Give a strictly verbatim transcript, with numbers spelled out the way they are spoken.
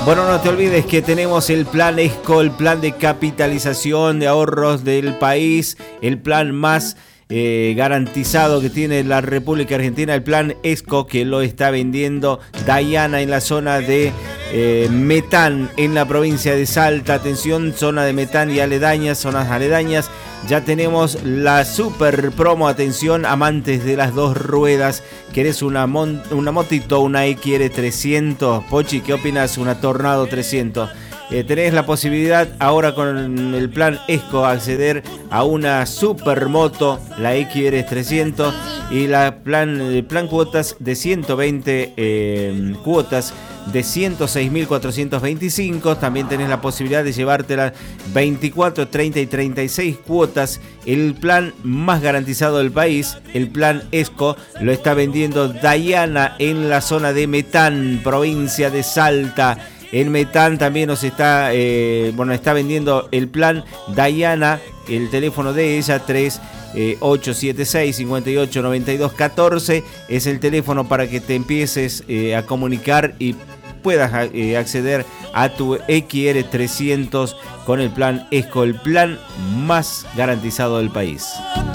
Bueno, no te olvides que tenemos el plan ESCO, el plan de capitalización de ahorros del país, el plan más eh, garantizado que tiene la República Argentina, el plan ESCO, que lo está vendiendo Dayana en la zona de eh, Metán, en la provincia de Salta. Atención, zona de Metán y aledañas, zonas aledañas. Ya tenemos la super promo, atención, amantes de las dos ruedas. ¿Querés una, mon- una motito, una X R trescientos? Pochi, ¿qué opinas? Una Tornado trescientos. Eh, tenés la posibilidad ahora con el plan ESCO acceder a una supermoto, la X R trescientos, y la plan, el plan cuotas de ciento veinte eh, cuotas de ciento seis mil cuatrocientos veinticinco. También tenés la posibilidad de llevártela veinticuatro, treinta y treinta y seis cuotas. El plan más garantizado del país, el plan ESCO, lo está vendiendo Dayana en la zona de Metán, provincia de Salta. En Metán también nos está, eh, bueno, está vendiendo el plan Dayana, el teléfono de ella, tres ocho siete seis, cinco ocho nueve dos uno cuatro, es el teléfono para que te empieces eh, a comunicar y puedas eh, acceder a tu X R trescientos con el plan ESCO, el plan más garantizado del país.